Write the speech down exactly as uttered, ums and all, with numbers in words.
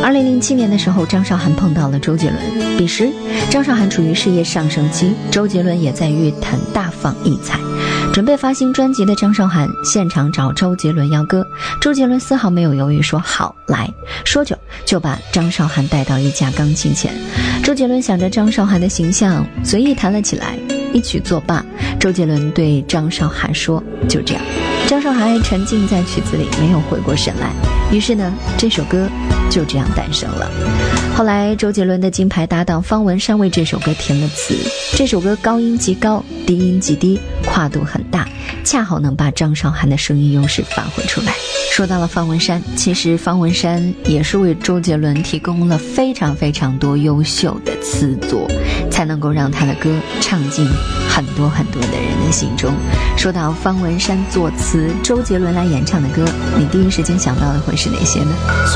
二零零七年的时候，张韶涵碰到了周杰伦，彼时张韶涵处于事业上升期，周杰伦也在乐坛大放异彩。准备发行专辑的张韶涵现场找周杰伦要歌，周杰伦丝毫没有犹豫，说好来，说着就把张韶涵带到一架钢琴前。周杰伦想着张韶涵的形象，随意弹了起来，一曲作罢，周杰伦对张韶涵说就这样。张韶涵沉浸在曲子里，没有回过神来，于是呢，这首歌就这样诞生了。后来周杰伦的金牌搭档方文山为这首歌填了词，这首歌高音极高，低音极低，跨度很大，恰好能把张韶涵的声音优势发挥出来。说到了方文山，其实方文山也是为周杰伦提供了非常非常多优秀的词作，才能够让他的歌唱进很多很多的人的心中。说到方文山作词，周杰伦来演唱的歌，你第一时间想到的会是哪些呢？